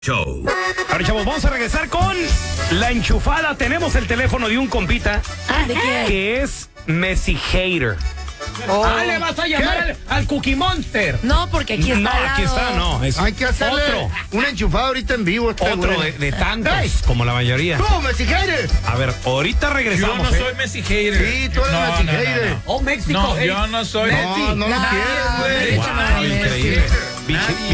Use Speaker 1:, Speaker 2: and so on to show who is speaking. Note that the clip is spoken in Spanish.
Speaker 1: Show.
Speaker 2: Ahora, chavos, vamos a regresar con la enchufada. Tenemos el teléfono de un compita
Speaker 3: ¿De qué?
Speaker 2: que es Messi Hater.
Speaker 4: ¿Le vas a llamar al Cookie Monster?
Speaker 3: No, porque aquí está.
Speaker 2: No,
Speaker 3: al
Speaker 2: aquí
Speaker 3: lado.
Speaker 2: está, no. Es
Speaker 5: Hay que hacerle
Speaker 2: otro.
Speaker 5: una enchufada ahorita en vivo.
Speaker 2: Otro de tantos, como la mayoría.
Speaker 5: ¡Tú, Messi Hater!
Speaker 2: A ver, ahorita
Speaker 4: Yo
Speaker 2: regresamos.
Speaker 4: no soy Messi Hater.
Speaker 5: Sí, tú eres Messi Hater.
Speaker 4: Oh, México.
Speaker 1: No, yo no soy
Speaker 5: No, no lo quieres, güey.
Speaker 2: Wow, increíble.